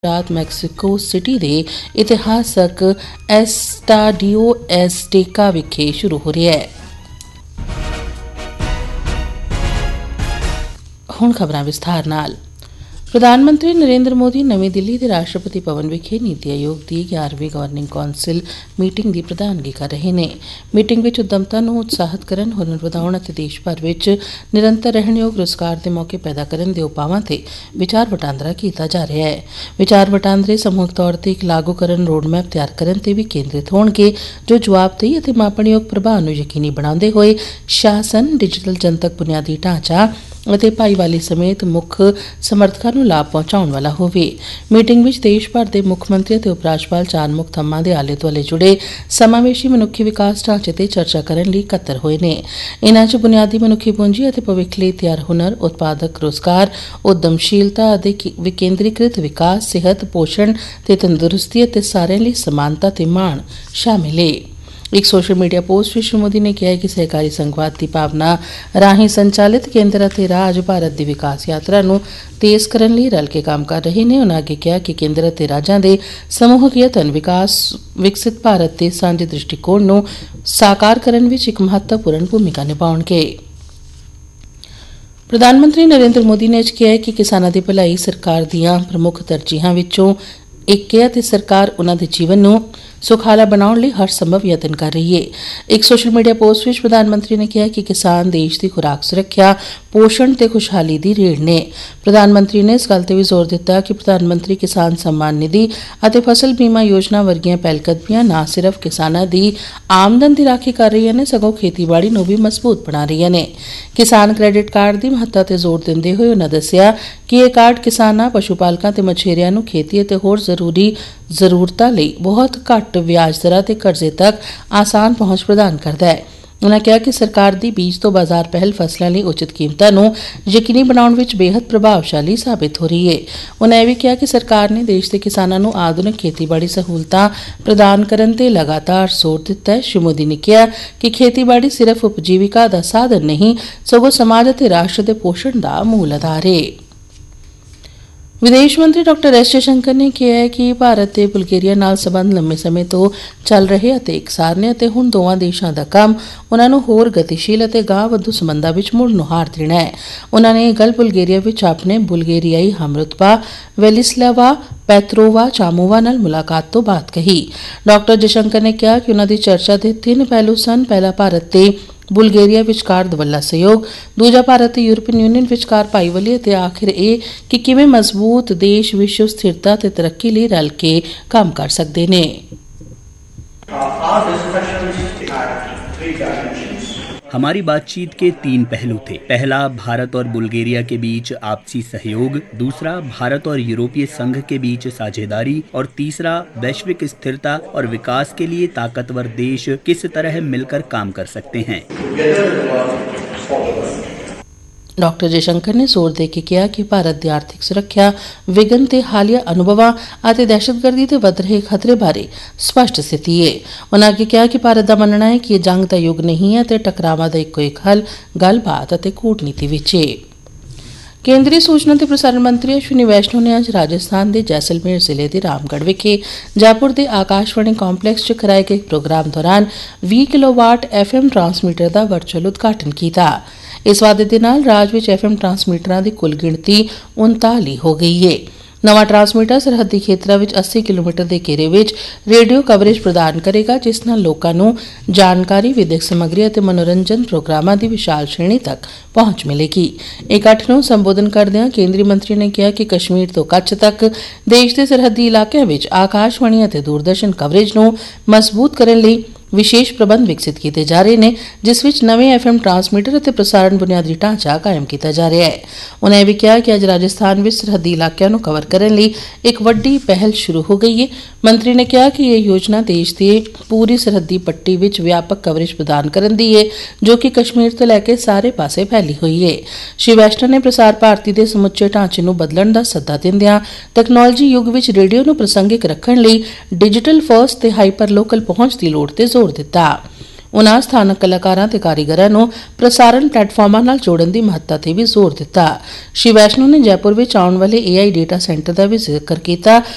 ਰਾਤ Mexico city ਦੇ ਇਤਿਹਾਸਕ ਐਸਟਾਡੀਓ ਐਜ਼ਟੇਕਾ ਵਿਖੇ ਸ਼ੁਰੂ ਹੋ ਰਿਹਾ ਹੈ। ਹੁਣ ਖਬਰਾਂ ਵਿਸਥਾਰ ਨਾਲ। ਪ੍ਰਧਾਨ ਮੰਤਰੀ ਨਰਿੰਦਰ ਮੋਦੀ ਨਵੀਂ ਦਿੱਲੀ ਦੇ ਰਾਸ਼ਟਰਪਤੀ ਭਵਨ ਵਿਖੇ ਨੀਤੀ ਆਯੋਗ ਦੀ 11ਵੀਂ ਗਵਰਨਿੰਗ ਕੌਂਸਲ ਮੀਟਿੰਗ ਦੀ ਪ੍ਰਧਾਨਗੀ ਕਰ ਰਹੇ ਨੇ। ਮੀਟਿੰਗ ਵਿੱਚ ਉਦਮਤਾ ਨੂੰ ਉਤਸ਼ਾਹਿਤ ਕਰਨ, ਹੁਨਰ ਵਧਾਉਣ ਅਤੇ ਦੇਸ਼ ਭਰ ਵਿੱਚ ਨਿਰੰਤਰ ਰਹਿਣਯੋਗ ਰੁਜ਼ਗਾਰ ਦੇ ਮੌਕੇ ਪੈਦਾ ਕਰਨ ਦੇ ਉਪਾਵਾਂ ਤੇ ਵਿਚਾਰ ਵਟਾਂਦਰਾ ਕੀਤਾ ਜਾ ਰਿਹਾ ਹੈ। ਵਿਚਾਰ ਵਟਾਂਦਰੇ ਸਮੂਹਿਕ ਤੌਰ ਤੇ ਇੱਕ ਲਾਗੂਕਰਨ ਰੋਡਮੈਪ ਤਿਆਰ ਕਰਨ ਤੇ ਵੀ ਕੇਂਦਰਿਤ ਹੋਣਗੇ, ਜੋ ਜਵਾਬਦੇਹੀ ਅਤੇ ਮਾਪਣਯੋਗ ਪ੍ਰਭਾਵ ਨੂੰ ਯਕੀਨੀ ਬਣਾਉਂਦੇ ਹੋਏ ਸ਼ਾਸਨ, ਡਿਜੀਟਲ ਜਨਤਕ ਬੁਨਿਆਦੀ ਢਾਂਚਾ ਅਤੇ ਭਾਈਵਾਲੀ ਸਮੇਤ ਮੁੱਖ ਸਮਰਥਕਾਂ ਨੂੰ ਲਾਭ ਪਹੁੰਚਾਉਣ ਵਾਲਾ ਹੋਵੇ। ਮੀਟਿੰਗ ਵਿੱਚ ਦੇਸ਼ ਭਰ ਦੇ ਮੁੱਖ ਮੰਤਰੀ ਅਤੇ ਉਪ ਰਾਜਪਾਲ ਚਾਰ ਮੁੱਖ ਥੰਮਾਂ ਦੇ ਆਲੇ ਦੁਆਲੇ ਜੁੜੇ ਸਮਾਵੇਸ਼ੀ ਮਨੁੱਖੀ ਵਿਕਾਸ ਢਾਂਚੇ ਤੇ ਚਰਚਾ ਕਰਨ ਲਈ ਇਕੱਤਰ ਹੋਏ ਨੇ। ਇਨ੍ਹਾਂ 'ਚ ਬੁਨਿਆਦੀ ਮਨੁੱਖੀ ਪੂੰਜੀ ਅਤੇ ਭਵਿੱਖ ਲਈ ਤਿਆਰ ਹੁਨਰ, ਉਤਪਾਦਕ ਰੁਜ਼ਗਾਰ, ਉਦਮਸ਼ੀਲਤਾ ਅਤੇ ਵਿਕੇਂਦਰੀਕ੍ਰਿਤ ਵਿਕਾਸ, ਸਿਹਤ, ਪੋਸ਼ਣ ਤੇ ਤੰਦਰੁਸਤੀ ਅਤੇ ਸਾਰਿਆਂ ਲਈ ਸਮਾਨਤਾ ਤੇ ਮਾਣ ਸ਼ਾਮਿਲ ਹੈ। ਇੱਕ ਸੋਸ਼ਲ ਮੀਡੀਆ ਪੋਸਟ ਵਿੱਚ ਸ਼੍ਰੀ ਮੋਦੀ ਨੇ ਕਿਹਾ ਕਿ ਸਹਿਕਾਰੀ ਸੰਘਵਾਦ ਦੀ ਭਾਵਨਾ ਰਾਹੀਂ ਸੰਚਾਲਿਤ ਕੇਂਦਰ ਅਤੇ ਰਾਜ ਭਾਰਤ ਦੀ ਵਿਕਾਸ ਯਾਤਰਾ ਨੂੰ ਤੇਜ਼ ਕਰਨ ਲਈ ਰਲ ਕੇ ਕੰਮ ਕਰ ਰਹੇ ਨੇ। ਉਨ੍ਹਾਂ ਅੱਗੇ ਕਿਹਾ ਕਿ ਕੇਂਦਰ ਅਤੇ ਰਾਜਾਂ ਦੇ ਸਮੂਹਿਕ ਯਤਨ ਵਿਕਸਿਤ ਭਾਰਤ ਦੇ ਸਾਂਝੇ ਦ੍ਰਿਸ਼ਟੀਕੋਣ ਨੂੰ ਸਾਕਾਰ ਕਰਨ ਵਿੱਚ ਇੱਕ ਮਹੱਤਵਪੂਰਨ ਭੂਮਿਕਾ ਨਿਭਾਉਣਗੇ। ਪ੍ਰਧਾਨ ਮੰਤਰੀ ਨਰਿੰਦਰ ਮੋਦੀ ਨੇ ਅੱਜ ਕਿਹਾ ਕਿ ਕਿਸਾਨਾਂ ਦੀ ਭਲਾਈ ਸਰਕਾਰ ਦੀਆਂ ਪ੍ਰਮੁੱਖ ਤਰਜੀਹਾਂ ਵਿੱਚੋਂ ਇੱਕ ਹੈ ਅਤੇ ਸਰਕਾਰ ਉਨ੍ਹਾਂ ਦੇ ਜੀਵਨ ਨੂੰ ਸੁਖਾਲਾ ਬਣਾਉਣ ਲਈ ਹਰ ਸੰਭਵ ਯਤਨ ਕਰ ਰਹੀ ਹੈ। ਇੱਕ ਸੋਸ਼ਲ ਮੀਡੀਆ ਪੋਸਟ ਵਿੱਚ ਪ੍ਰਧਾਨ ਮੰਤਰੀ ਨੇ ਕਿਹਾ ਕਿ ਕਿਸਾਨ ਦੇਸ਼ ਦੀ ਖੁਰਾਕ ਸੁਰੱਖਿਆ, ਪੋਸ਼ਣ ਤੇ ਖੁਸ਼ਹਾਲੀ ਦੀ ਰੀੜ੍ਹ ਨੇ। ਪ੍ਰਧਾਨ ਮੰਤਰੀ ਨੇ ਇਸ ਗੱਲ ਤੇ ਵੀ ਜ਼ੋਰ ਦਿੱਤਾ ਕਿ ਪ੍ਰਧਾਨ ਮੰਤਰੀ ਕਿਸਾਨ ਸਨਮਾਨ ਨਿਧੀ ਅਤੇ ਫਸਲ ਬੀਮਾ ਯੋਜਨਾ ਵਰਗੀਆਂ ਪਹਿਲਕਦਮੀਆਂ ਨਾ ਸਿਰਫ ਕਿਸਾਨਾਂ ਦੀ ਆਮਦਨ ਦੀ ਰਾਖੀ ਕਰ ਰਹੀਆਂ ਨੇ, ਸਗੋਂ ਖੇਤੀਬਾੜੀ ਨੂੰ ਵੀ ਮਜ਼ਬੂਤ ਬਣਾ ਰਹੀਆਂ ਨੇ। ਕਿਸਾਨ ਕ੍ਰੈਡਿਟ ਕਾਰਡ ਦੀ ਮਹੱਤਤਾ ਤੇ ਜ਼ੋਰ ਦਿੰਦੇ ਹੋਏ ਉਨ੍ਹਾਂ ਦੱਸਿਆ ਕਿ ਇਹ ਕਾਰਡ ਕਿਸਾਨਾਂ, ਪਸ਼ੂ ਪਾਲਕਾਂ ਤੇ ਮਛੇਰਿਆਂ ਨੂੰ ਖੇਤੀ ਅਤੇ ਹੋਰ ਜ਼ਰੂਰੀ ਜ਼ਰੂਰਤਾਂ ਲਈ ਬਹੁਤ ਘੱਟ ਵਿਆਜ ਦਰਾਂ ਤੇ ਕਰਜ਼ੇ ਤੱਕ ਆਸਾਨ ਪਹੁੰਚ ਪ੍ਰਦਾਨ ਕਰਦਾ ਹੈ। ਉਨ੍ਹਾਂ ਕਿਹਾ ਕਿ ਸਰਕਾਰ ਦੀ ਬੀਜ ਤੋਂ ਬਾਜ਼ਾਰ ਪਹਿਲ ਫਸਲਾਂ ਲਈ ਉਚਿਤ ਕੀਮਤਾਂ ਨੂੰ ਯਕੀਨੀ ਬਣਾਉਣ ਵਿੱਚ ਬੇਹੱਦ ਪ੍ਰਭਾਵਸ਼ਾਲੀ ਸਾਬਿਤ ਹੋ ਰਹੀ ਹੈ। ਉਨ੍ਹਾਂ ਇਹ ਵੀ ਕਿਹਾ ਕਿ ਸਰਕਾਰ ਨੇ ਦੇਸ਼ ਦੇ ਕਿਸਾਨਾਂ ਨੂੰ ਆਧੁਨਿਕ ਖੇਤੀਬਾੜੀ ਸਹੂਲਤਾਂ ਪ੍ਰਦਾਨ ਕਰਨ ਤੇ ਲਗਾਤਾਰ ਜ਼ੋਰ ਦਿੱਤਾ ਹੈ। ਸ਼੍ਰੀ ਮੋਦੀ ਨੇ ਕਿਹਾ ਕਿ ਖੇਤੀਬਾੜੀ ਸਿਰਫ ਉਪਜੀਵਿਕਾ ਦਾ ਸਾਧਨ ਨਹੀਂ, ਸਗੋਂ ਸਮਾਜ ਅਤੇ ਰਾਸ਼ਟਰ ਦੇ ਪੋਸ਼ਣ ਦਾ ਮੂਲ ਆਧਾਰ ਹੈ। ਵਿਦੇਸ਼ ਮੰਤਰੀ ਡਾਕਟਰ ਐਸ ਜੈਸ਼ੰਕਰ ਨੇ ਕਿਹਾ ਹੈ ਕਿ ਭਾਰਤ ਤੇ ਬੁਲਗੇਰੀਆ ਨਾਲ ਸਬੰਧ ਲੰਮੇ ਸਮੇਂ ਤੋਂ ਚੱਲ ਰਹੇ ਅਤੇ ਇਕਸਾਰ ਨੇ ਅਤੇ ਹੁਣ ਦੋਵਾਂ ਦੇਸ਼ਾਂ ਦਾ ਕੰਮ ਉਨ੍ਹਾਂ ਨੂੰ ਹੋਰ ਗਤੀਸ਼ੀਲ ਅਤੇ ਗਾਂਹ-ਵਧੂ ਸਬੰਧਾਂ ਵਿੱਚ ਮੁੜ ਨੁਹਾਰ ਦੇਣਾ ਹੈ। ਉਨ੍ਹਾਂ ਨੇ ਇਹ ਗੱਲ ਬੁਲਗੇਰੀਆ ਵਿੱਚ ਆਪਣੇ ਬੁਲਗੇਰੀਆਈ ਹਮਰੁਤਬਾ ਵੈਲਿਸਲਾਵਾ ਪੈਤਰੋਵਾ ਚਾਮੋਵਾ ਨਾਲ ਮੁਲਾਕਾਤ ਤੋਂ ਬਾਅਦ ਕਹੀ। ਡਾਕਟਰ ਜੈਸ਼ੰਕਰ ਨੇ ਕਿਹਾ ਕਿ ਉਨ੍ਹਾਂ ਦੀ ਚਰਚਾ ਦੇ 3 ਪਹਿਲੂ ਸਨ। ਪਹਿਲਾ, ਭਾਰਤ ਤੇ ਬੁਲਗੇਰੀਆ ਵਿਚਕਾਰ ਦਵੱਲਾ ਸਹਿਯੋਗ, ਦੂਜਾ ਭਾਰਤ ਤੇ ਯੂਰਪੀਅਨ ਯੂਨੀਅਨ ਵਿਚਕਾਰ ਭਾਈਵਾਲੀ ਅਤੇ ਆਖਿਰ ਇਹ ਕਿ ਕਿਵੇਂ ਮਜ਼ਬੂਤ ਦੇਸ਼ ਵਿਸ਼ਵ ਸਥਿਰਤਾ ਤੇ ਤਰੱਕੀ ਲਈ ਰਲ ਕੇ ਕੰਮ ਕਰ ਸਕਦੇ ਨੇ। हमारी बातचीत के 3 पहलू थे। पहला, भारत और बुल्गारिया के बीच आपसी सहयोग, दूसरा, भारत और यूरोपीय संघ के बीच साझेदारी और तीसरा, वैश्विक स्थिरता और विकास के लिए ताकतवर देश किस तरह मिलकर काम कर सकते हैं। ਡਾਕਟਰ ਜੈਸ਼ੰਕਰ ਨੇ ਜ਼ੋਰ ਦੇ ਕੇ ਕਿਹਾ ਕਿ ਭਾਰਤ ਦੀ ਆਰਥਿਕ ਸੁਰੱਖਿਆ, ਵਿਘਨ ਤੇ ਹਾਲੀਆ ਅਨੁਭਵਾਂ ਅਤੇ ਦਹਿਸ਼ਤਗਰਦੀ ਦੇ ਵੱਧ ਰਹੇ ਖਤਰੇ ਬਾਰੇ ਸਪਸ਼ਟ ਸਥਿਤੀ ਹੈ। ਉਨ੍ਹਾਂ ਅੱਗੇ ਕਿਹਾ ਕਿ ਭਾਰਤ ਦਾ ਮੰਨਣਾ ਹੈ ਕਿ ਇਹ ਜੰਗ ਦਾ ਯੁੱਗ ਨਹੀਂ ਹੈ ਅਤੇ ਟਕਰਾਵਾਂ ਦਾ ਇੱਕੋ ਇੱਕ ਹੱਲ ਗੱਲਬਾਤ ਅਤੇ ਕੂਟਨੀਤੀ ਵਿੱਚ ਹੈ। ਕੇਂਦਰੀ ਸੂਚਨਾ ਤੇ ਪ੍ਰਸਾਰਣ ਮੰਤਰੀ ਅਸ਼ਵਨੀ ਵੈਸ਼ਨੋ ਨੇ ਅੱਜ ਰਾਜਸਥਾਨ ਦੇ ਜੈਸਲਮੇਰ ਜ਼ਿਲ੍ਹੇ ਦੇ ਰਾਮਗੜ੍ਹ ਵਿਖੇ ਜੈਪੁਰ ਦੇ ਆਕਾਸ਼ਵਾਣੀ ਕੰਪਲੈਕਸ 'ਚ ਕਰਾਏ ਗਏ ਪ੍ਰੋਗਰਾਮ ਦੌਰਾਨ 20 ਕਿਲੋਵਾਟ FM ਟਰਾਂਸਮੀਟਰ ਦਾ ਵਰਚੁਅਲ ਉਦਘਾਟਨ ਕੀਤਾ। ਇਸ ਵਾਅਦੇ ਦੇ ਨਾਲ ਰਾਜ ਵਿੱਚ FM ਟਰਾਂਸਮੀਟਰਾਂ ਦੀ ਕੁੱਲ ਗਿਣਤੀ 39 ਹੋ ਗਈ ਹੈ। ਨਵਾਂ ਟਰਾਂਸਮੀਟਰ ਸਰਹੱਦੀ ਖੇਤਰਾਂ ਵਿੱਚ 80 ਕਿਲੋਮੀਟਰ ਦੇ ਘੇਰੇ ਵਿੱਚ ਰੇਡੀਓ ਕਵਰੇਜ ਪ੍ਰਦਾਨ ਕਰੇਗਾ, ਜਿਸ ਨਾਲ ਲੋਕਾਂ ਨੂੰ ਜਾਣਕਾਰੀ, ਵਿਦਿਅਕ ਸਮੱਗਰੀ ਅਤੇ ਮਨੋਰੰਜਨ ਪ੍ਰੋਗਰਾਮਾਂ ਦੀ ਵਿਸ਼ਾਲ ਸ਼੍ਰੇਣੀ ਤੱਕ ਪਹੁੰਚ ਮਿਲੇਗੀ। ਇਕੱਠ ਨੂੰ ਸੰਬੋਧਨ ਕਰਦਿਆਂ ਕੇਂਦਰੀ ਮੰਤਰੀ ਨੇ ਕਿਹਾ ਕਿ ਕਸ਼ਮੀਰ ਤੋਂ ਕੱਛ ਤੱਕ ਦੇਸ਼ ਦੇ ਸਰਹੱਦੀ ਇਲਾਕਿਆਂ ਵਿੱਚ ਆਕਾਸ਼ਵਾਣੀ ਅਤੇ ਦੂਰਦਰਸ਼ਨ ਕਵਰੇਜ ਨੂੰ ਮਜ਼ਬੂਤ ਕਰਨ ਲਈ ਵਿਸ਼ੇਸ਼ ਪ੍ਰਬੰਧ ਵਿਕਸਿਤ ਕੀਤੇ ਜਾ ਰਹੇ ਨੇ, ਜਿਸ ਵਿੱਚ ਨਵੇਂ FM ਟਰਾਂਸਮੀਟਰ ਅਤੇ ਪ੍ਰਸਾਰਣ ਬੁਨਿਆਦੀ ਢਾਂਚਾ ਕਾਇਮ ਕੀਤਾ ਜਾ ਰਿਹਾ ਹੈ। ਉਨ੍ਹਾਂ ਇਹ ਵੀ ਕਿਹਾ ਕਿ ਅੱਜ ਰਾਜਸਥਾਨ ਵਿੱਚ ਸਰਹੱਦੀ ਇਲਾਕਿਆਂ ਨੂੰ ਕਵਰ ਕਰਨ ਲਈ ਇੱਕ ਵੱਡੀ ਪਹਿਲ ਸ਼ੁਰੂ ਹੋ ਗਈ ਹੈ। ਮੰਤਰੀ ਨੇ ਕਿਹਾ ਕਿ ਇਹ ਯੋਜਨਾ ਦੇਸ਼ ਦੀ ਪੂਰੀ ਸਰਹੱਦੀ ਪੱਟੀ ਵਿੱਚ ਵਿਆਪਕ ਕਵਰੇਜ ਪ੍ਰਦਾਨ ਕਰਨ ਦੀ ਹੈ, ਜੋ ਕਿ ਕਸ਼ਮੀਰ ਤੋਂ ਲੈ ਕੇ ਸਾਰੇ ਪਾਸੇ ਫੈਲੀ ਹੋਈ ਹੈ। ਸ਼੍ਰੀ ਵੈਸ਼ਨੋ ਨੇ ਪ੍ਰਸਾਰ ਭਾਰਤੀ ਦੇ ਸਮੁੱਚੇ ਢਾਂਚੇ ਨੂੰ ਬਦਲਣ ਦਾ ਸੱਦਾ ਦਿੰਦਿਆਂ ਤਕਨਾਲੋਜੀ ਯੁੱਗ ਵਿੱਚ ਰੇਡੀਓ ਨੂੰ ਪ੍ਰਸੰਗਿਕ ਰੱਖਣ ਲਈ ਡਿਜੀਟਲ ਫਰਸਟ ਤੇ ਹਾਈਪਰ ਲੋਕਲ ਪਹੁੰਚ ਦੀ ਲੋੜ ਤੇ ਜ਼ੋਰ ਦਿੱਤਾ। ਉਨ੍ਹਾਂ ਸਥਾਨਕ ਕਲਾਕਾਰਾਂ ਤੇ ਕਾਰੀਗਰਾਂ ਨੂੰ ਪ੍ਰਸਾਰਣ ਪਲੇਟਫਾਰਮਾਂ ਨਾਲ ਜੋੜਨ ਦੀ ਮਹੱਤਤਾ ਤੇ ਵੀ ਜ਼ੋਰ ਦਿੱਤਾ। ਸ਼੍ਰੀ ਵੈਸ਼ਨੋ ਨੇ ਜੈਪੁਰ ਵਿੱਚ ਆਉਣ ਵਾਲੇ AI ਡੇਟਾ ਸੈਂਟਰ ਦਾ ਵੀ ਜ਼ਿਕਰ ਕੀਤਾ,